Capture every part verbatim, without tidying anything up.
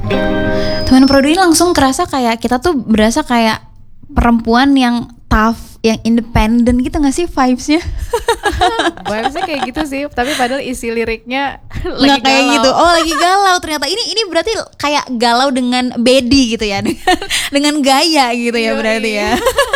Teman Pro ini langsung kerasa kayak kita tuh berasa kayak perempuan yang tough, yang independen gitu gak sih vibes-nya? Vibes-nya kayak gitu sih, tapi padahal isi liriknya lagi nggak kayak galau. gitu. Oh lagi galau ternyata. Ini ini berarti kayak galau dengan bedi gitu ya, dengan, dengan gaya gitu ya berarti ya.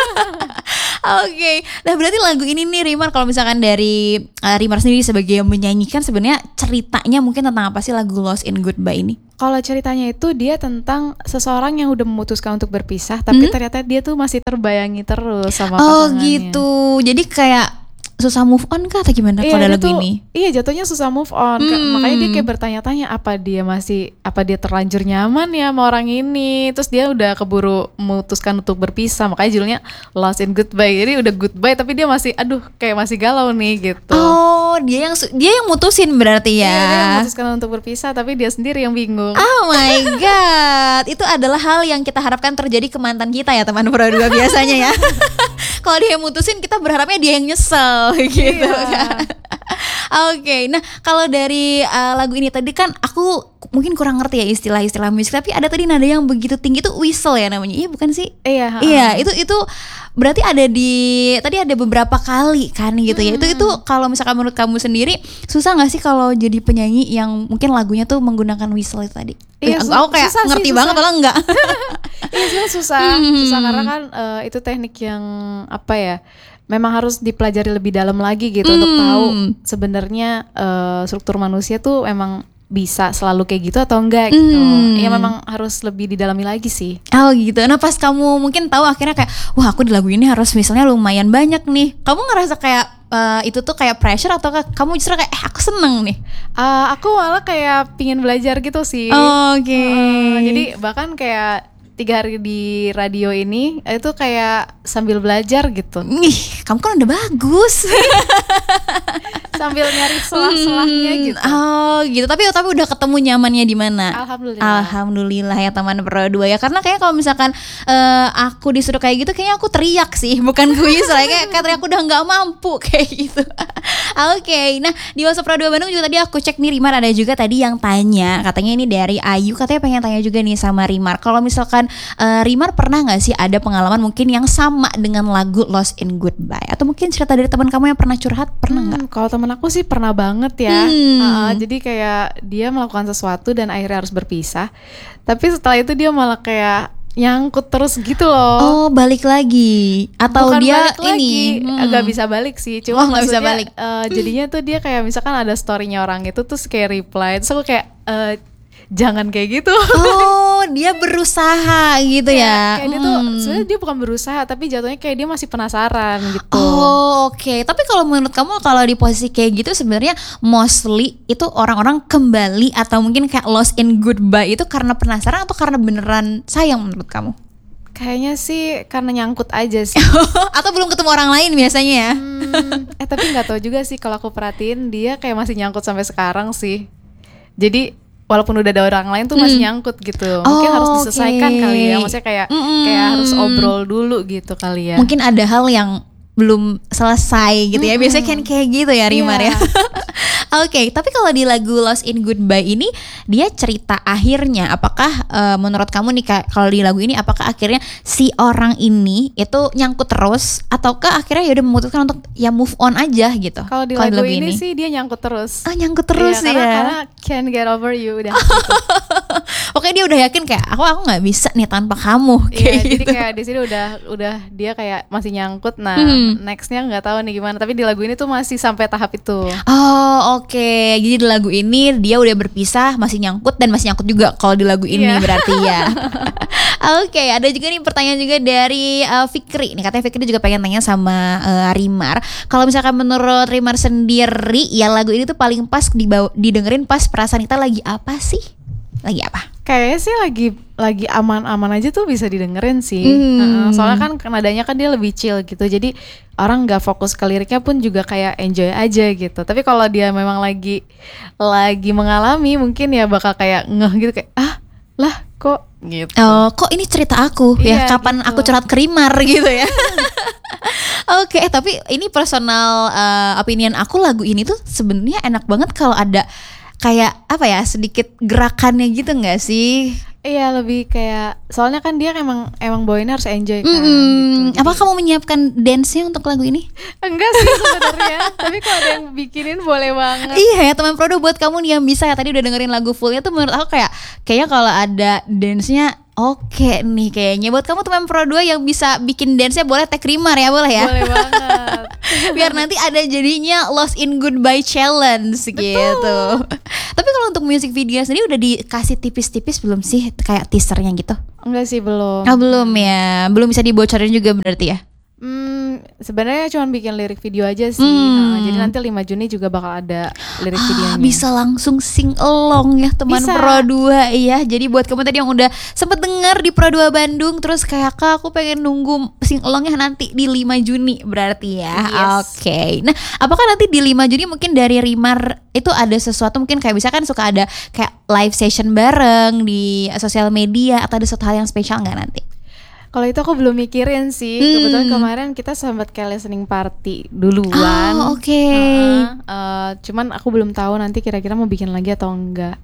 Oke, okay. Nah berarti lagu ini nih Rimar, kalau misalkan dari uh, Rimar sendiri sebagai yang menyanyikan, sebenarnya ceritanya mungkin tentang apa sih lagu Lost in Goodbye ini? Kalau ceritanya itu dia tentang seseorang yang udah memutuskan untuk berpisah, tapi hmm? ternyata dia tuh masih terbayangi terus sama pasangannya. Oh gitu, jadi kayak susah move on kah atau gimana iya, kalau lagu tuh, ini? Iya jatuhnya susah move on, hmm. makanya dia kayak bertanya-tanya apa dia masih, apa dia terlanjur nyaman ya sama orang ini, terus dia udah keburu memutuskan untuk berpisah, makanya judulnya Lost in Goodbye. Jadi udah goodbye tapi dia masih, aduh kayak masih galau nih gitu. Oh dia yang dia yang mutusin berarti ya? Iya dia yang memutuskan untuk berpisah tapi dia sendiri yang bingung. Oh my god, itu adalah hal yang kita harapkan terjadi ke mantan kita ya teman Pro dua biasanya ya. Kalau dia yang mutusin kita berharapnya dia yang nyesel gitu iya. kan. Oke, okay. Nah kalau dari uh, lagu ini tadi kan aku mungkin kurang ngerti ya istilah-istilah musik, tapi ada tadi nada yang begitu tinggi itu whistle ya namanya, iya bukan sih? Iya. Iya, itu itu berarti ada di tadi ada beberapa kali kan gitu ya. Hmm. Itu itu kalau misalkan menurut kamu sendiri susah nggak sih kalau jadi penyanyi yang mungkin lagunya tuh menggunakan whistle itu tadi? Iya, aku kayak susah ngerti sih, banget susah. atau enggak? Iya sebenarnya susah, hmm. susah karena kan uh, itu teknik yang apa ya? Memang harus dipelajari lebih dalam lagi gitu hmm. untuk tahu sebenarnya uh, struktur manusia tuh emang bisa selalu kayak gitu atau enggak gitu. Hmm. Ya memang harus lebih didalami lagi sih. Oh gitu. Nah pas kamu mungkin tahu akhirnya kayak wah aku di lagu ini harus misalnya lumayan banyak nih. Kamu ngerasa kayak uh, itu tuh kayak pressure atau kamu justru kayak eh aku seneng nih? Uh, aku malah kayak pingin belajar gitu sih. Oh, Oke. Okay. Uh, jadi bahkan kayak tiga hari di radio ini itu kayak sambil belajar gitu. Ih, kamu kan udah bagus. Sambil nyari selah-selahnya gitu. Oh, gitu. Tapi tapi udah ketemu nyamannya di mana? Alhamdulillah. Alhamdulillah ya teman Pro dua ya. Karena kayak kalau misalkan uh, aku disuruh kayak gitu kayaknya aku teriak sih, bukan kuis lah kayak katanya aku udah nggak mampu kayak gitu. Oke. Okay. Nah, di WhatsApp Pro dua Bandung juga tadi aku cek nih Rimar ada juga tadi yang tanya, katanya ini dari Ayu, katanya pengen tanya juga nih sama Rimar. Kalau misalkan uh, Rimar pernah nggak sih ada pengalaman mungkin yang sama dengan lagu Lost in Goodbye, atau mungkin cerita dari teman kamu yang pernah curhat, pernah nggak? Hmm, kalau teman aku sih pernah banget ya. Hmm. Uh, jadi kayak dia melakukan sesuatu dan akhirnya harus berpisah. Tapi setelah itu dia malah kayak nyangkut terus gitu loh. Oh balik lagi atau Bukan dia balik ini lagi. hmm. Agak bisa balik sih. Cuma oh, nggak bisa balik. Uh, jadinya tuh dia kayak misalkan ada story-nya orang itu terus kayak reply, terus aku kayak uh, jangan kayak gitu. Oh dia berusaha gitu ya. Kayak dia tuh sebenarnya dia bukan berusaha tapi jatuhnya kayak dia masih penasaran gitu. Oh oke. Okay. Tapi kalau menurut kamu kalau di posisi kayak gitu sebenarnya mostly itu orang-orang kembali atau mungkin kayak lost in goodbye itu karena penasaran atau karena beneran sayang menurut kamu? Kayaknya sih karena nyangkut aja sih. Atau belum ketemu orang lain biasanya ya. hmm, Eh tapi nggak tahu juga sih, kalau aku perhatiin dia kayak masih nyangkut sampai sekarang sih. Jadi walaupun udah ada orang lain tuh masih hmm. nyangkut gitu. Mungkin oh, harus diselesaikan okay. kali ya. Maksudnya kayak mm-hmm. kayak harus obrol dulu gitu kali ya. Mungkin ada hal yang belum selesai gitu ya. Mm-hmm. Biasanya kan kayak gitu ya Rimar yeah. ya. Oke, okay, tapi kalau di lagu Lost in Goodbye ini dia cerita akhirnya apakah uh, menurut kamu nih Kak, kalau di lagu ini apakah akhirnya si orang ini itu nyangkut terus ataukah akhirnya ya udah memutuskan untuk ya move on aja gitu? Kalau di, di lagu ini, ini sih dia nyangkut terus. Ah, nyangkut terus iya, ya. Karena, karena can't get over you udah. Gitu. Oke, dia udah yakin kayak aku aku nggak bisa nih tanpa kamu kayak iya, gitu. Jadi kayak di sini udah udah dia kayak masih nyangkut. Nah, hmm. nextnya nggak tahu nih gimana. Tapi di lagu ini tuh masih sampai tahap itu. Oh oke, okay. Jadi di lagu ini dia udah berpisah masih nyangkut dan masih nyangkut juga kalau di lagu ini yeah. berarti ya. Oke, okay, ada juga nih pertanyaan juga dari uh, Fikri. Nih katanya Fikri juga pengen tanya sama uh, Rimar. Kalau misalkan menurut Rimar sendiri ya lagu ini tuh paling pas dibaw- didengerin pas perasaan kita lagi apa sih? Lagi apa? Kayaknya sih lagi lagi aman-aman aja tuh bisa didengerin sih. Hmm. Uh, soalnya kan nadanya kan dia lebih chill gitu. Jadi orang nggak fokus ke liriknya pun juga kayak enjoy aja gitu. Tapi kalau dia memang lagi lagi mengalami mungkin ya bakal kayak ngeh gitu kayak ah lah kok gitu. Oh kok ini cerita aku iya, ya kapan gitu. aku curhat ke Rimar gitu ya. Oke, okay, tapi ini personal uh, opinion aku, lagu ini tuh sebenarnya enak banget kalau ada kayak apa ya sedikit gerakannya gitu nggak sih? Iya lebih kayak soalnya kan dia emang emang bawainnya harus enjoy kan. Mm-mm. Gitu. Apa kamu menyiapkan dance-nya untuk lagu ini? Enggak sih sebenarnya, tapi kalau ada yang bikinin boleh banget. Iya ya teman Prodo, buat kamu nih yang bisa ya tadi udah dengerin lagu fullnya tuh, menurut aku kayak kayaknya kalau ada dance-nya oke nih kayaknya. Buat kamu teman Pro dua yang bisa bikin dance-nya boleh tag Rimar ya, boleh ya? Boleh banget. Biar nanti ada jadinya Lost in Goodbye Challenge gitu. Tapi kalau untuk music video sendiri udah dikasih tipis-tipis belum sih kayak teasernya gitu? Enggak sih, belum. Oh, belum ya. Belum bisa dibocorin juga berarti ya? Hmm, sebenarnya cuma bikin lirik video aja sih. Hmm. Nah, jadi nanti lima Juni juga bakal ada lirik Ah, videonya. bisa langsung sing along ya teman Bisa. Pro dua ya. Jadi buat kamu tadi yang udah sempet denger di Pro dua Bandung terus kayak Kak aku pengen nunggu sing alongnya nanti di lima Juni berarti ya. Yes. Oke. Nah, apakah nanti di lima Juni mungkin dari Rimar itu ada sesuatu, mungkin kayak bisa kan suka ada kayak live session bareng di sosial media atau ada sesuatu hal yang spesial nggak nanti? Kalau itu aku belum mikirin sih. Hmm. Kebetulan kemarin kita sempat kayak listening party duluan. Oh, oke. Heeh. Eh, cuman aku belum tahu nanti kira-kira mau bikin lagi atau enggak.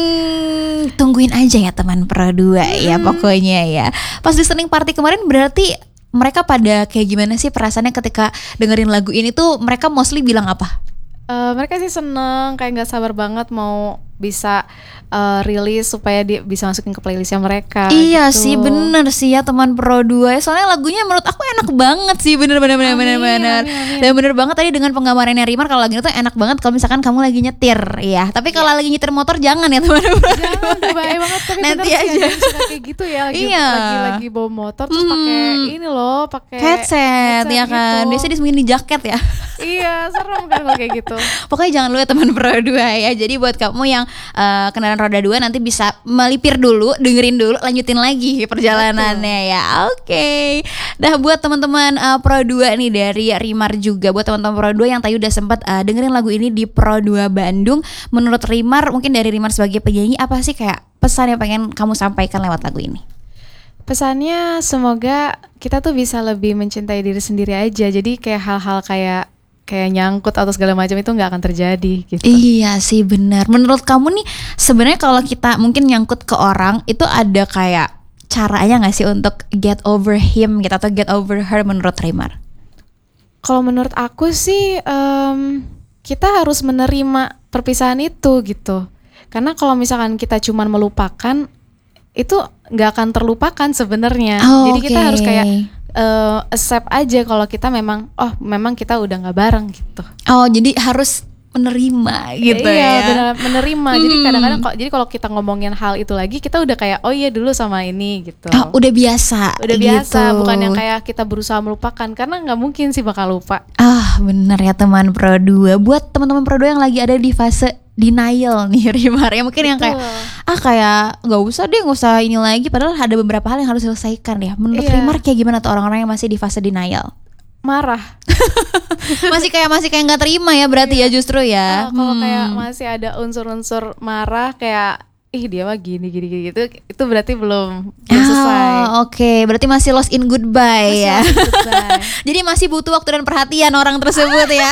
Hmm, tungguin aja ya teman Pro dua ya pokoknya ya. Pas listening party kemarin berarti mereka pada kayak gimana sih perasaannya ketika dengerin lagu ini tuh, mereka mostly bilang apa? Eh, mereka sih seneng, kayak nggak sabar banget mau bisa eh, rilis supaya dia bisa masukin ke playlistnya mereka. Iya gitu. sih, bener sih ya teman Pro dua. Soalnya lagunya menurut aku enak banget sih, bener bener bener bener Amin, bener. amin, amin. Dan bener banget tadi dengan penggambarannya Rimar kalau lagu itu enak banget kalau misalkan kamu lagi nyetir ya. Tapi kalau lagi nyetir motor jangan ya teman Pro dua. Jangan tuh bahaya banget, tapi Nanti bener sih aja. ada yang suka kayak gitu ya, lagi Iya. lagi lagi bawa motor terus pakai Hmm. ini loh, pakai Headset ya kan, gitu. biasanya disembunyiin di jaket ya. Iya, serem kan kalau kayak gitu. Pokoknya jangan lu ya teman Pro dua ya. Jadi buat kamu yang uh, kendaraan roda dua nanti bisa melipir dulu, dengerin dulu, lanjutin lagi perjalanannya ya. Oke. Nah, buat teman-teman uh, Pro dua nih dari Rimar juga, buat teman-teman Pro dua yang tadi udah sempat uh, dengerin lagu ini di Pro dua Bandung, menurut Rimar, mungkin dari Rimar sebagai penyanyi apa sih kayak pesan yang pengen kamu sampaikan lewat lagu ini? Pesannya semoga kita tuh bisa lebih mencintai diri sendiri aja. Jadi kayak hal-hal kayak kayak nyangkut atau segala macam itu nggak akan terjadi gitu. Iya sih benar. Menurut kamu nih sebenarnya kalau kita mungkin nyangkut ke orang itu ada kayak caranya nggak sih untuk get over him gitu atau get over her menurut Rimar? Kalau menurut aku sih em, kita harus menerima perpisahan itu gitu. Karena kalau misalkan kita cuman melupakan itu nggak akan terlupakan sebenarnya. Oh, Jadi kita oke. harus kayak eh, accept aja kalau kita memang oh memang kita udah nggak bareng gitu. Oh jadi harus menerima gitu Iya, ya? benar menerima. Jadi Hmm. kadang-kadang kok jadi kalau kita ngomongin hal itu lagi kita udah kayak oh iya dulu sama ini gitu. Oh, udah biasa. Udah biasa, gitu. bukan yang kayak kita berusaha melupakan karena nggak mungkin sih bakal lupa. Ah bener ya teman Pro dua. Buat teman-teman Pro dua yang lagi ada di fase denial nih Rimar ya, mungkin yang kayak Betul. ah kayak nggak usah deh, nggak usah ini lagi, padahal ada beberapa hal yang harus diselesaikan ya. Menurut Iya. Rimar kayak gimana tuh orang-orang yang masih di fase denial? Marah. Masih kayak masih kayak nggak terima ya berarti ya justru ya. Ah, kalau Hmm. kayak masih ada unsur-unsur marah kayak ih dia mah gini gini gini gitu, itu berarti belum belum selesai. Ah, oke, berarti masih lost in goodbye Masih ya. harus goodbye. Jadi masih butuh waktu dan perhatian orang tersebut ya.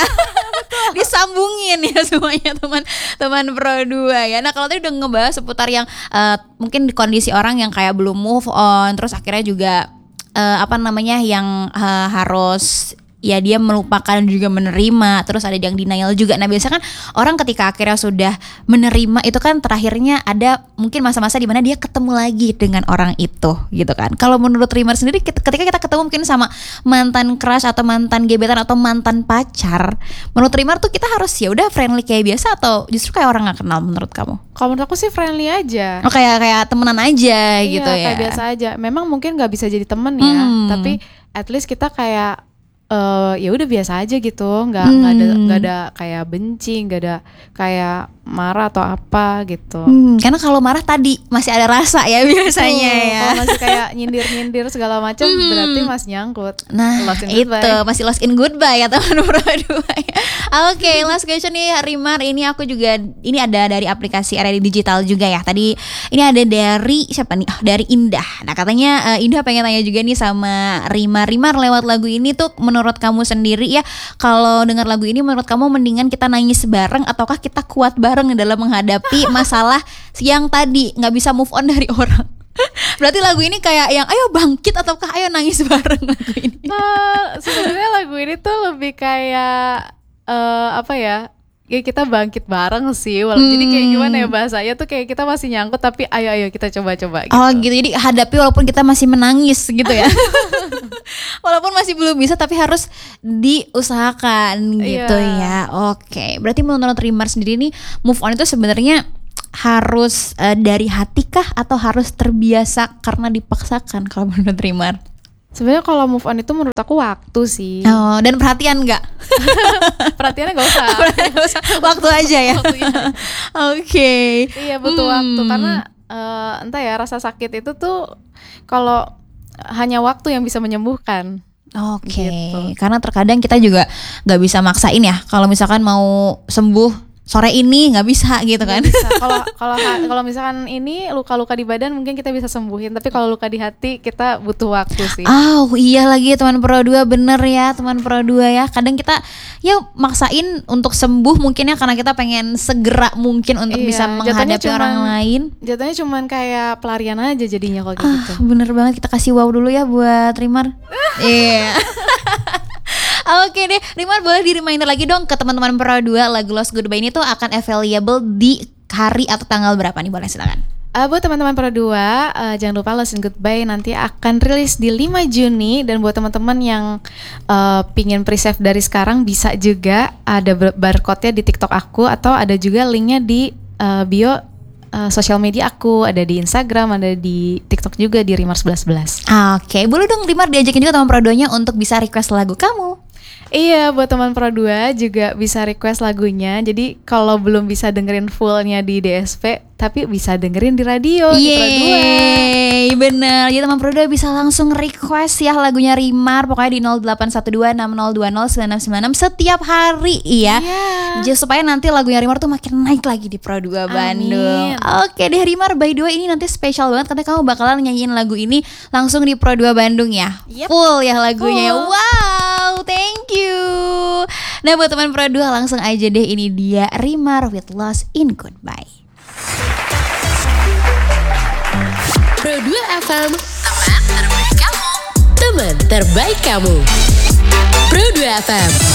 Disambungin ya semuanya teman-teman Pro dua ya. Nah, kalau tadi udah ngebahas seputar yang eh, mungkin di kondisi orang yang kayak belum move on, terus akhirnya juga eh, apa namanya yang eh, harus ya dia melupakan dan juga menerima, terus ada yang denial juga. Nah biasanya kan orang ketika akhirnya sudah menerima itu kan terakhirnya ada mungkin masa-masa di mana dia ketemu lagi dengan orang itu gitu kan. Kalau menurut Rimar sendiri ketika kita ketemu mungkin sama mantan crush atau mantan gebetan atau mantan pacar, menurut Rimar tuh kita harus ya udah friendly kayak biasa atau justru kayak orang nggak kenal menurut kamu? Kalau menurut aku sih friendly aja. Oh kayak kayak temenan aja gitu Iya, ya. kayak biasa aja. Memang mungkin nggak bisa jadi temen ya, Hmm. tapi at least kita kayak eh ya udah biasa aja gitu, nggak nggak ada Hmm. nggak ada kayak benci, nggak ada kayak marah atau apa gitu. Hmm, karena kalau marah tadi masih ada rasa ya biasanya Tuh, ya. kalau masih kayak nyindir-nyindir segala macam Hmm. berarti masih nyangkut. Nah Lost in itu goodbye. masih lost in goodbye ya teman Pro dua ya. Oke, last question nih Rimar, ini aku juga ini ada dari aplikasi R R I Digital juga ya. Tadi ini ada dari siapa nih? Oh, dari Indah. Nah katanya eh, Indah pengen tanya juga nih sama Rimar. Rimar lewat lagu ini tuh menurut kamu sendiri ya, kalau dengar lagu ini menurut kamu mendingan kita nangis bareng ataukah kita kuat bareng dalam menghadapi masalah yang tadi nggak bisa move on dari orang? Berarti lagu ini kayak yang ayo bangkit ataukah ayo nangis bareng lagu ini? Nah, sebenarnya lagu ini tuh lebih kayak uh, apa ya? Ya kita bangkit bareng sih. Walaupun hmm. jadi kayak gimana ya bahasanya tuh kayak kita masih nyangkut tapi ayo ayo kita coba-coba gitu. Oh gitu. Jadi hadapi walaupun kita masih menangis gitu ya. Walaupun masih belum bisa tapi harus diusahakan gitu yeah. ya. Oke. Berarti menurut Rimar sendiri nih move on itu sebenarnya harus uh, dari hati kah atau harus terbiasa karena dipaksakan kalau menurut Rimar? Sebenarnya kalau move on itu menurut aku waktu sih. Oh, dan perhatian nggak? Perhatiannya nggak usah. Waktu aja ya. Oke. Okay. Iya butuh hmm. waktu karena uh, entah ya rasa sakit itu tuh kalau hanya waktu yang bisa menyembuhkan. Oke. Okay. Gitu. Karena terkadang kita juga nggak bisa maksain ya. Kalau misalkan mau sembuh sore ini nggak bisa gitu kan? Kalau kalau kalau misalkan ini luka-luka di badan mungkin kita bisa sembuhin, tapi kalau luka di hati kita butuh waktu sih. Oh iya lagi teman Pro dua, bener ya teman Pro dua ya. Kadang kita ya maksain untuk sembuh mungkin ya karena kita pengen segera mungkin untuk iya, bisa menghadapi cuman, orang lain. Jatuhnya cuman kayak pelarian aja jadinya kalau ah, gitu. Bener banget, kita kasih wow dulu ya buat Rimar. Iya. Oke deh, Rimar boleh di reminder lagi dong ke teman-teman Pro dua lagu Lost Goodbye ini tuh akan available di hari atau tanggal berapa nih, boleh silakan. Uh, buat teman-teman Pro dua, uh, jangan lupa Lost Goodbye nanti akan rilis di lima Juni. Dan buat teman-teman yang uh, pingin pre-save dari sekarang bisa juga ada barcode-nya di TikTok aku atau ada juga linknya di uh, bio uh, sosial media aku, ada di Instagram, ada di TikTok juga di Rimar sebelas sebelas. Oke, boleh dong Rimar diajakin juga teman Pro dua-nya untuk bisa request lagu kamu. Iya, buat teman Pro dua juga bisa request lagunya. Jadi kalau belum bisa dengerin fullnya di D S P, tapi bisa dengerin di radio. Yeay, di Pro dua. Bener. Jadi teman Pro dua bisa langsung request ya lagunya Rimar. Pokoknya di nol delapan satu dua enam nol dua nol sembilan enam sembilan enam setiap hari ya. Yeah. Jadi supaya nanti lagunya Rimar tuh makin naik lagi di Pro dua Bandung. Amin. Oke deh Rimar, by the way ini nanti spesial banget karena kamu bakalan nyanyiin lagu ini langsung di Pro dua Bandung ya. Yep. Full ya lagunya. Full. Wow, thank you. Nah buat teman Pro dua langsung aja deh, ini dia Rimar with Lost in Goodbye. Pro dua F M, teman terbaik kamu. Teman terbaik kamu. Pro dua F M.